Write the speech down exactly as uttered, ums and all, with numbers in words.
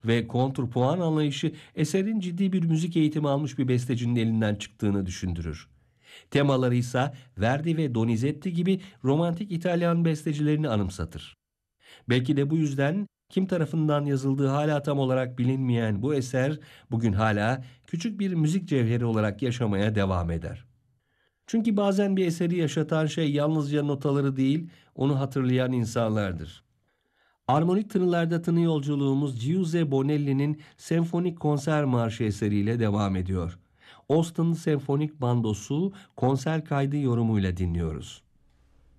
ve kontrpuan anlayışı eserin ciddi bir müzik eğitimi almış bir bestecinin elinden çıktığını düşündürür. Temaları ise Verdi ve Donizetti gibi romantik İtalyan bestecilerini anımsatır. Belki de bu yüzden kim tarafından yazıldığı hala tam olarak bilinmeyen bu eser bugün hala küçük bir müzik cevheri olarak yaşamaya devam eder. Çünkü bazen bir eseri yaşatan şey yalnızca notaları değil, onu hatırlayan insanlardır. Armonik tınılarda tını yolculuğumuz Giuseppe Bonelli'nin Senfonik Konser Marşı eseriyle devam ediyor. Austin Senfonik Bandosu konser kaydı yorumuyla dinliyoruz.